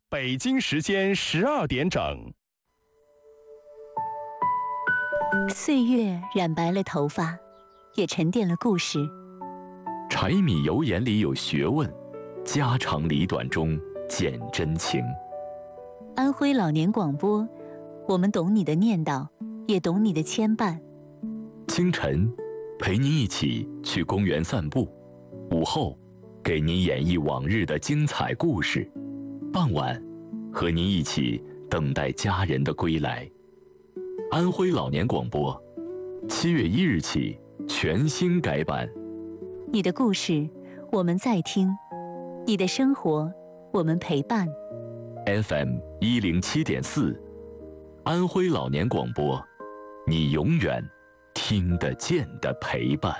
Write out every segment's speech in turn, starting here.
北京时间12点整。 岁月染白了头发，也沉淀了故事。 柴米油盐里有学问，家长里短中见真情。 安徽老年广播，我们懂你的念叨，也懂你的牵绊。 清晨，陪您一起去公园散步；午后，给您演绎往日的精彩故事；傍晚，和您一起等待家人的归来。安徽老年广播，7月1日起全新改版。 你的故事，我们在听；你的生活，我们陪伴。 FM 107.4，安徽老年广播，你永远听得见的陪伴。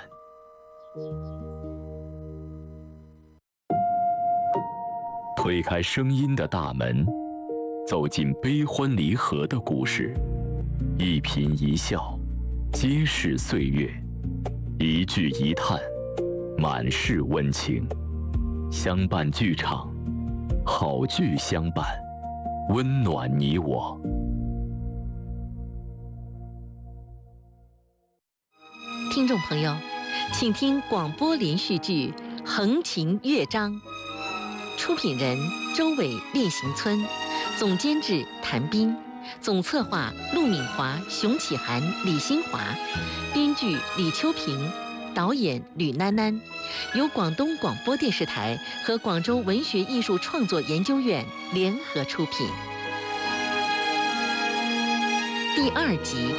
推开声音的大门，走进悲欢离合的故事，一颦一笑，皆是岁月；一句一叹，满是温情。相伴剧场，好剧相伴，温暖你我。 听众朋友，请听广播连续剧《横琴乐章》，出品人周伟、练行村，总监制谭斌，总策划陆敏华、熊启涵、李新华，编剧李秋平，导演吕囡囡，由广东广播电视台和广州文学艺术创作研究院联合出品。第2集。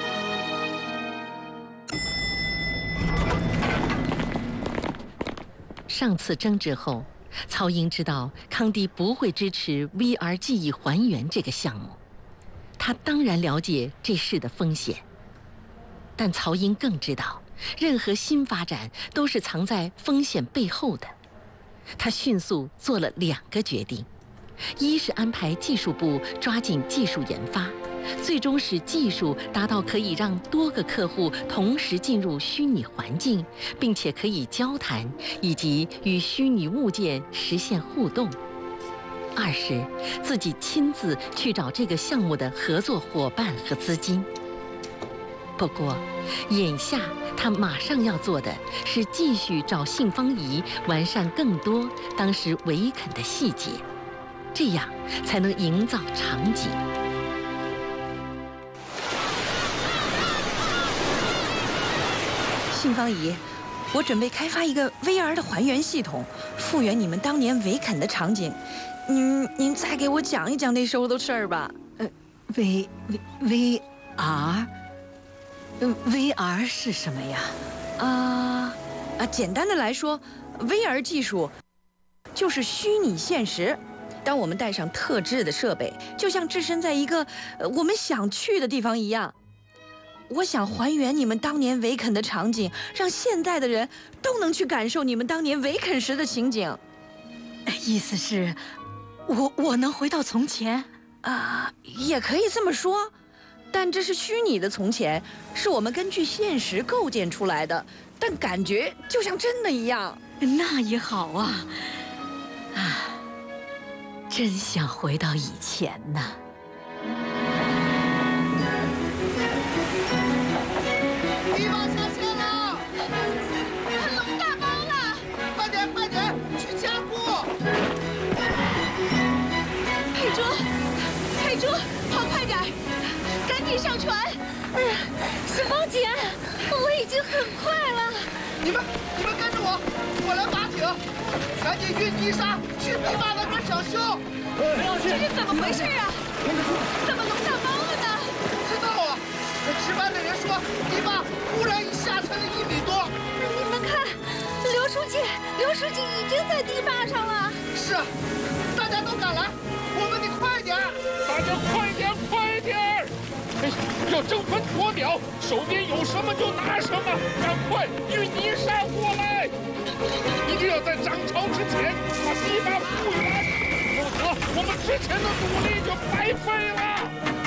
上次争执后，曹英知道康迪不会支持 VR 记忆还原这个项目，他当然了解这事的风险，但曹英更知道，任何新发展都是藏在风险背后的。他迅速做了2个决定：一是安排技术部抓紧技术研发，最终使技术达到可以让多个客户同时进入虚拟环境，并且可以交谈，以及与虚拟物件实现互动；二是自己亲自去找这个项目的合作伙伴和资金。不过，眼下他马上要做的是继续找信芳宜完善更多当时维肯的细节，这样才能营造场景。 信芳宜，我准备开发一个 VR 的还原系统，复原你们当年维肯的场景。您再给我讲一讲那时候的事儿吧。 VR 是什么呀？ 简单的来说 ，VR 技术就是虚拟现实。当我们带上特制的设备，就像置身在一个我们想去的地方一样。我想还原你们当年维肯的场景，让现在的人都能去感受你们当年维肯时的情景。 意思是，我能回到从前？ 也可以这么说，但这是虚拟的从前，是我们根据现实构建出来的，但感觉就像真的一样。 那也好啊，真想回到以前呢。 地方下线了，龙大包了，快点快点去加固！ 佩珠，跑快点，赶紧上船！小芳姐，我已经很快了。 你们跟着我，我来划艇，赶紧运泥沙去堤坝那边抢修。 这是怎么回事啊？怎么龙大包了呢？ 不知道啊，值班的人说堤坝忽然下沉了1米多。 你们看，刘书记已经在堤坝上了。 是，大家都赶来，我们得快点。 大家快点！要争分夺秒，手边有什么就拿什么，赶快运泥沙过来！一定要在涨潮之前把堤坝复原，否则我们之前的努力就白费了。